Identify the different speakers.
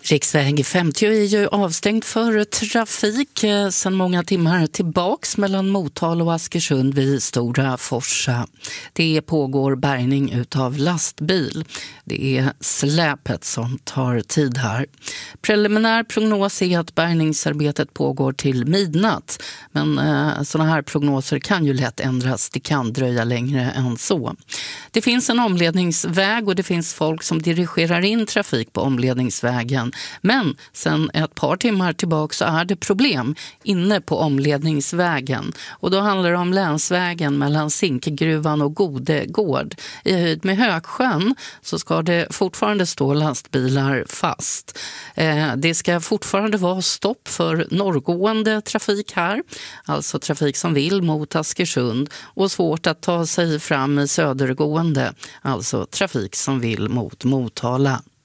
Speaker 1: Riksväg 50 är ju avstängd för trafik sedan många timmar tillbaks mellan Motala och Askersund vid Stora Forsa. Det pågår bärgning utav lastbil. Det är släpet som tar tid här. Preliminär prognos är att bärgningsarbetet pågår till midnatt. Men sådana här prognoser kan ju lätt ändras. Det kan dröja längre än så. Det finns en omledningsväg och det finns folk som dirigerar in trafik på omledningsvägen. Men sen ett par timmar tillbaka så är det problem inne på omledningsvägen. Och då handlar det om länsvägen mellan Zinkgruvan och Godegård. I höjd med Högsjön så ska det fortfarande stå lastbilar fast. Det ska fortfarande vara stopp för norrgående trafik här. Alltså trafik som vill mot Askersund. Och svårt att ta sig fram i södergående. Alltså trafik som vill mot Motala.